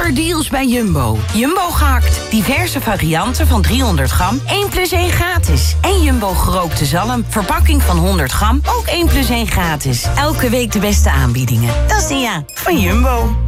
deals bij Jumbo. Jumbo gehakt. Diverse varianten van 300 gram. 1 plus 1 gratis. En Jumbo gerookte zalm. Verpakking van 100 gram. Ook 1 plus 1 gratis. Elke week de beste aanbiedingen. Dat is de van Jumbo.